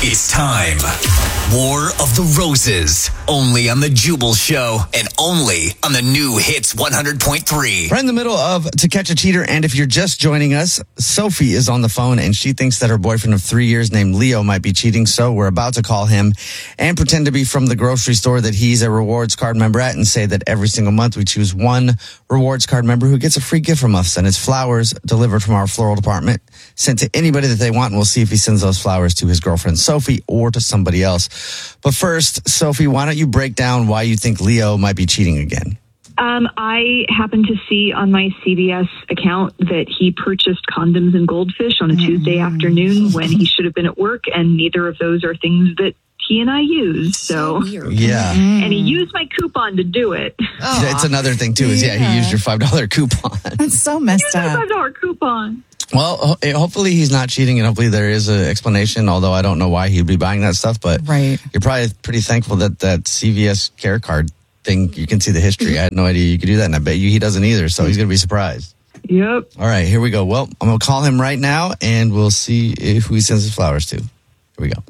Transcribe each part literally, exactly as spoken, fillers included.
It's time. War of the Roses. Only on the Jubal Show and only on the new Hits one hundred point three. We're in the middle of To Catch a Cheater, and if you're just joining us, Sophie is on the phone, and she thinks that her boyfriend of three years named Leo might be cheating, so we're about to call him and pretend to be from the grocery store that he's a rewards card member at and say that every single month we choose one rewards card member who gets a free gift from us, and it's flowers delivered from our floral department, sent to anybody that they want, and we'll see if he sends those flowers to his girlfriend Sophie or to somebody else. But first, Sophie, why don't you break down why you think Leo might be cheating again? Um, I happened to see on my C V S account that he purchased condoms and goldfish on a Tuesday afternoon when he should have been at work, and neither of those are things that he and I use. So, yeah. And he used my coupon to do it. Oh. It's another thing, too, is, yeah, he used your five dollar coupon. That's so messed up. five dollar coupon. Well, hopefully he's not cheating, and hopefully there is an explanation, although I don't know why he'd be buying that stuff. But right. You're probably pretty thankful that that C V S care card thing, you can see the history. I had no idea you could do that, and I bet you he doesn't either, so he's going to be surprised. Yep. All right, here we go. Well, I'm going to call him right now, and we'll see if who he sends his flowers to. Here we go.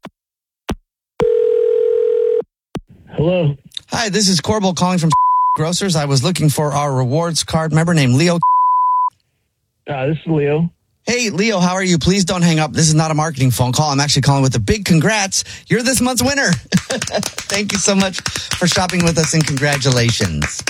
Hello. Hi, this is Corbel calling from Grocers. I was looking for our rewards card member named Leo. Uh, this is Leo. Hey, Leo, how are you? Please don't hang up. This is not a marketing phone call. I'm actually calling with a big congrats. You're this month's winner. Thank you so much for shopping with us, and congratulations.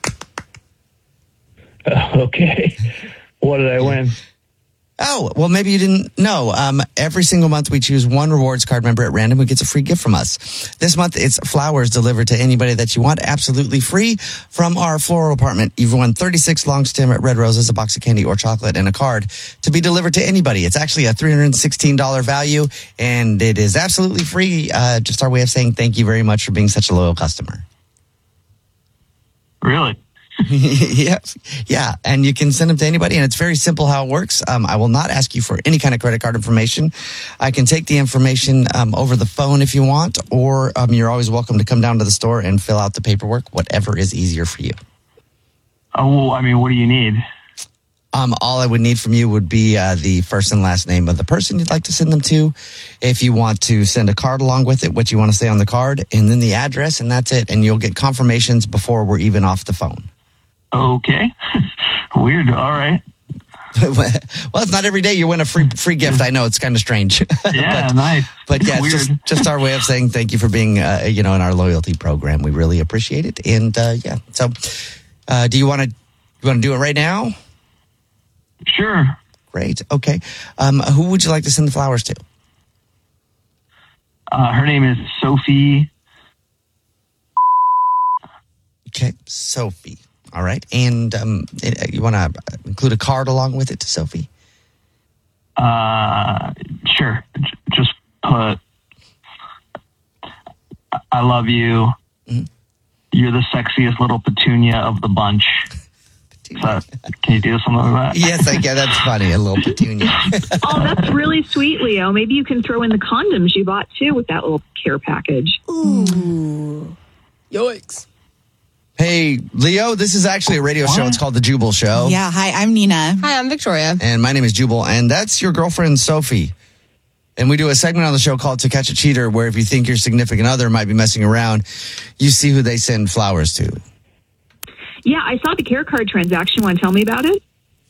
Uh, okay. What did I win? Oh, well, maybe you didn't know. Um, every single month we choose one rewards card member at random who gets a free gift from us. This month it's flowers delivered to anybody that you want, absolutely free from our floral department. You've won thirty-six long stem at Red Roses, a box of candy or chocolate, and a card to be delivered to anybody. It's actually a three hundred sixteen dollars value, and it is absolutely free. Uh, just our way of saying thank you very much for being such a loyal customer. Really? yeah, yeah, and you can send them to anybody, and it's very simple how it works. Um, I will not ask you for any kind of credit card information. I can take the information um, over the phone if you want, or um, you're always welcome to come down to the store and fill out the paperwork, whatever is easier for you. Oh, well, I mean, what do you need? Um, all I would need from you would be uh, the first and last name of the person you'd like to send them to. If you want to send a card along with it, what you want to say on the card, and then the address, and that's it. And you'll get confirmations before we're even off the phone. Okay. Weird. All right. Well, it's not every day you win a free free gift. I know it's kind of strange. Yeah, but, nice. But yeah, it's Weird. just, just our way of saying thank you for being, uh, you know, in our loyalty program. We really appreciate it. And uh, yeah, so uh, do you want to you want to do it right now? Sure. Great. Okay. Um, who would you like to send the flowers to? Uh, her name is Sophie. Okay, Sophie. All right. And um, you want to include a card along with it to Sophie? Uh, sure. J- just put, I love you. Mm-hmm. You're the sexiest little petunia of the bunch. So, can you do something like that? Yes, I can. That's funny. A little petunia. Oh, that's really sweet, Leo. Maybe you can throw in the condoms you bought, too, with that little care package. Ooh. Yikes. Hey, Leo, this is actually a radio show. It's called The Jubal Show. Yeah, hi, I'm Nina. Hi, I'm Victoria. And my name is Jubal, and that's your girlfriend, Sophie. And we do a segment on the show called To Catch a Cheater, where if you think your significant other might be messing around, you see who they send flowers to. Yeah, I saw the care card transaction. Want to tell me about it?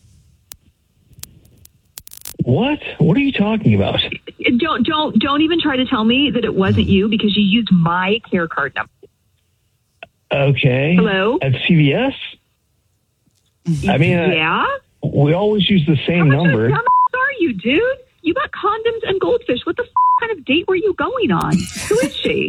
What? What are you talking about? Don't don't don't even try to tell me that it wasn't you, because you used my care card number. Okay. Hello? At C V S? I mean, yeah. Uh, we always use the same How much number. Of a dumbass are you, dude? You got condoms and goldfish. What the f- kind of date were you going on? Who is she?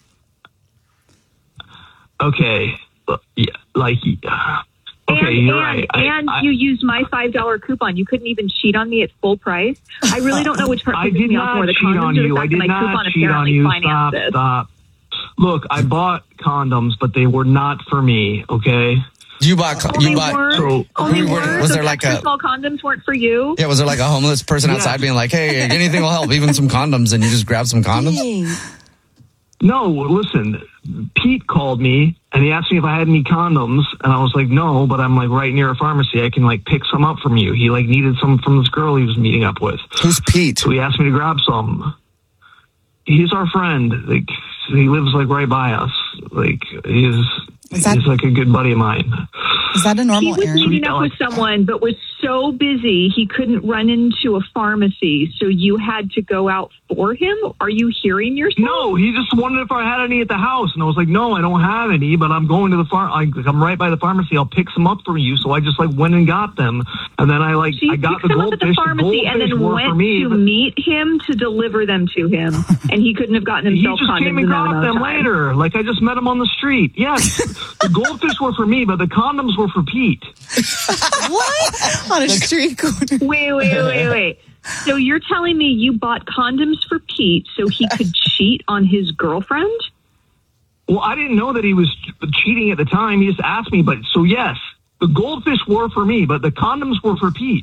Okay. Yeah, like, uh, okay, and, you're and, right. I, and I, you used my five dollar coupon. You couldn't even cheat on me at full price. I really don't know which part I pisses did me off not more, the cheat condoms on or the you. fact I that did my not coupon cheat on apparently you. financed Stop, this. stop. Look, I bought condoms, but they were not for me, okay? You bought, Oh, you they bought, weren't? So, Oh, they who- weren't? was Those there like extra a- small condoms weren't for you? yeah, was there like a homeless person Yeah. outside being like, hey, anything will help, even some condoms, and you just grab some condoms? No, listen, Pete called me and he asked me if I had any condoms, and I was like, no, but I'm like right near a pharmacy. I can like pick some up from you. He like needed some from this girl he was meeting up with. Who's Pete? So he asked me to grab some. he's our friend. Like, he lives like right by us. Like, he's Is that- he's like a good buddy of mine. Is that a He normal was errand? meeting up with someone, but was so busy he couldn't run into a pharmacy. So you had to go out for him. Are you hearing yourself? No, he just wondered if I had any at the house, and I was like, no, I don't have any, but I'm going to the farm. I'm right by the pharmacy. I'll pick some up for you. So I just like went and got them, and then I like So you I got picked the them up at the goldfish. pharmacy the and goldfish then were went for me. to but meet him to deliver them to him, and he couldn't have gotten he himself just condoms came and in that got amount of them time. later. Like I just met him on the street. Yes, the goldfish were for me, but the condoms were for Pete. What? On a street corner. Wait, wait, wait, wait. So you're telling me you bought condoms for Pete so he could cheat on his girlfriend? Well, I didn't know that he was cheating at the time. He just asked me, but so yes, the goldfish were for me, but the condoms were for Pete.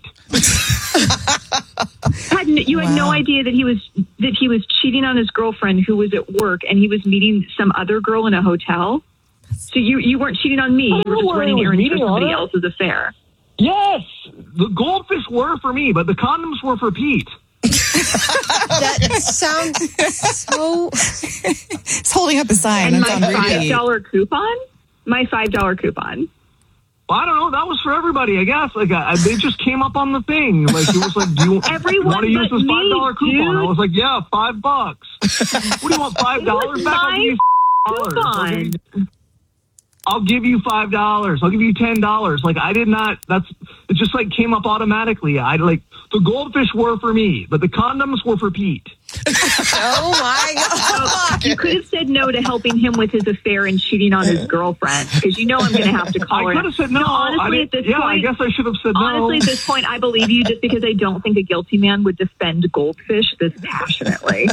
Had n- you had no Wow. idea that he was that he was cheating on his girlfriend who was at work and he was meeting some other girl in a hotel? So you you weren't cheating on me. You were know just where running I was errands for meeting on somebody her. else's affair. Yes, the goldfish were for me, but the condoms were for Pete. That sounds so. He's holding up a sign. And That's my on five repeat. dollar coupon? My five dollar coupon. I don't know. That was for everybody, I guess. Like I, they just came up on the thing. Like it was like, do you Everyone want to use but this me, five dollar coupon? dude. I was like, yeah, five bucks. What do you want? Five dollars back? I'll give you dollars. I'll give you- I'll give you five dollars. I'll give you ten dollars. Like I did not. That's it. Just like came up automatically. I like the goldfish were for me, but the condoms were for Pete. Oh my god! You could have said no to helping him with his affair and cheating on his girlfriend because you know I'm going to have to call I her. could have said no. honestly, I at didn't- this yeah, point, I guess I should have said no. honestly, at this point, I believe you just because I don't think a guilty man would defend goldfish this passionately.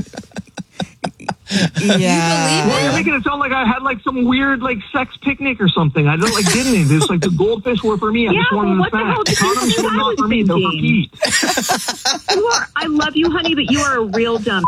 Yeah. Well, you're making it sound like I had like some weird like sex picnic or something. I don't like didn't. It's like the goldfish were for me. I Yeah, just wanted well, the what the hell fact. did you Condoms think were I not was for me. They were for thinking? Pete. You are. I love you, honey, but you are a real dumb.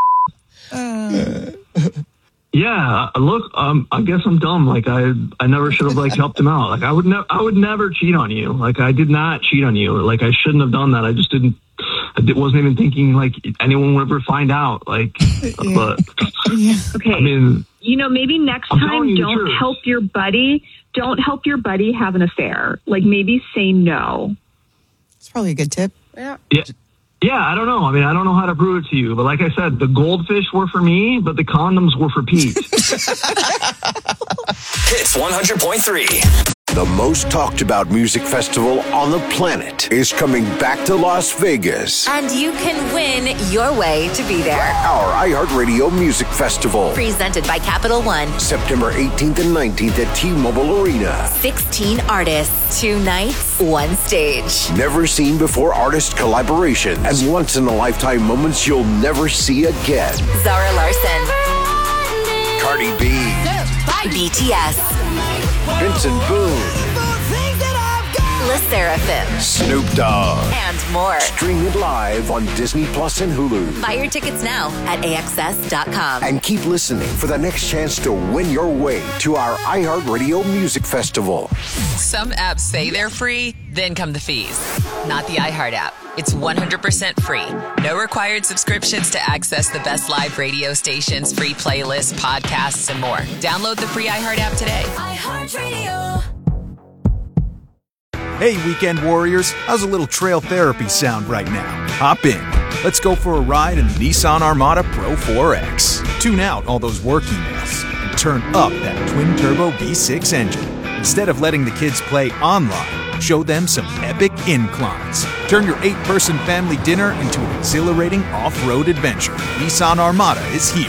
Yeah, look, um, I guess I'm dumb. Like I, I never should have like helped him out. Like I would never, I would never cheat on you. Like I did not cheat on you. Like I shouldn't have done that. I just didn't. I di- wasn't even thinking like anyone would ever find out. Like, but Okay. I mean, You know, maybe next I'm time telling you the don't truth. help your buddy. Don't help your buddy have an affair. Like maybe say no. It's probably a good tip. Yeah. yeah, yeah. I don't know. I mean, I don't know how to prove it to you. But like I said, the goldfish were for me, but the condoms were for Pete. Hits one hundred point three. The most talked about music festival on the planet is coming back to Las Vegas. And you can win your way to be there. Our iHeartRadio Music Festival. Presented by Capital One. September eighteenth and nineteenth at T-Mobile Arena. sixteen artists, two nights, one stage. Never seen before artist collaborations and once in a lifetime moments you'll never see again. Zara Larson, Cardi B, B T S, Vincent Boone, Le Sserafim, Snoop Dogg. and more. Stream it live on Disney Plus and Hulu. Buy your tickets now at A X S dot com. And keep listening for the next chance to win your way to our iHeartRadio Music Festival. Some apps say they're free, then come the fees. Not the iHeart app. It's one hundred percent free. No required subscriptions to access the best live radio stations, free playlists, podcasts, and more. Download the free iHeart app today. iHeartRadio. Hey, weekend warriors, how's a little trail therapy sound right now? Hop in. Let's go for a ride in the Nissan Armada Pro four X. Tune out all those work emails and turn up that twin-turbo V six engine. Instead of letting the kids play online, show them some epic inclines. Turn your eight-person family dinner into an exhilarating off-road adventure. Nissan Armada is here.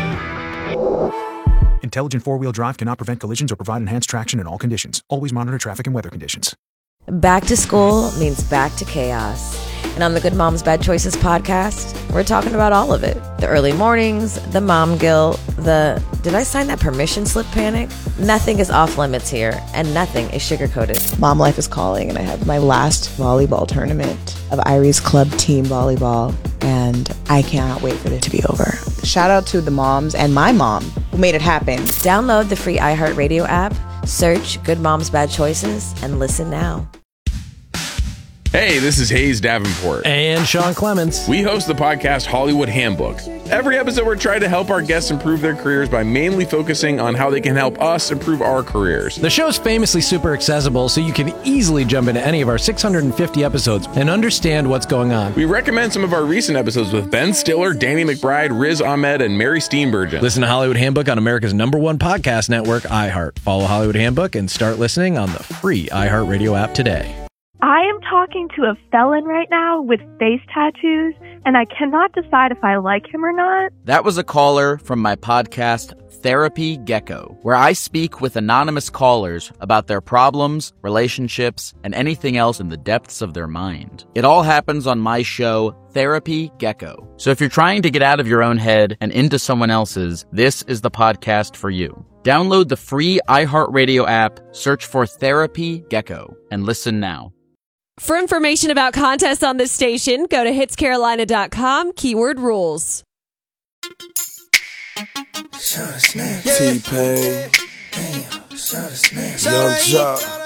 Intelligent four-wheel drive cannot prevent collisions or provide enhanced traction in all conditions. Always monitor traffic and weather conditions. Back to school means back to chaos. And on the Good Moms Bad Choices podcast, we're talking about all of it. The early mornings, the mom guilt, the did I sign that permission slip panic? Nothing is off limits here, and nothing is sugar-coated. Mom life is calling, and I have my last volleyball tournament of Irie's Club Team Volleyball, and I cannot wait for it to be over. Shout out to the moms and my mom who made it happen. Download the free iHeartRadio app, search Good Moms Bad Choices, and listen now. Hey, this is Hayes Davenport. And Sean Clements. We host the podcast Hollywood Handbook. Every episode, we're trying to help our guests improve their careers by mainly focusing on how they can help us improve our careers. The show's famously super accessible, so you can easily jump into any of our six hundred fifty episodes and understand what's going on. We recommend some of our recent episodes with Ben Stiller, Danny McBride, Riz Ahmed, and Mary Steenburgen. Listen to Hollywood Handbook on America's number one podcast network, iHeart. Follow Hollywood Handbook and start listening on the free iHeartRadio app today. I am talking to a felon right now with face tattoos, and I cannot decide if I like him or not. That was a caller from my podcast, Therapy Gecko, where I speak with anonymous callers about their problems, relationships, and anything else in the depths of their mind. It all happens on my show, Therapy Gecko. So if you're trying to get out of your own head and into someone else's, this is the podcast for you. Download the free iHeartRadio app, search for Therapy Gecko, and listen now. For information about contests on this station, go to hits carolina dot com, keyword rules. T-Pain, Young Jock.